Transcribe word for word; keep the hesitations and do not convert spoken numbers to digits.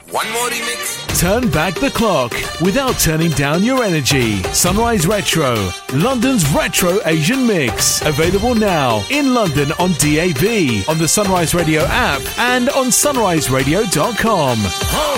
One more remix. Turn back the clock without turning down your energy. Sunrise Retro, London's retro Asian mix. Available now in London on D A B, on the Sunrise Radio app, and on sunrise radio dot com.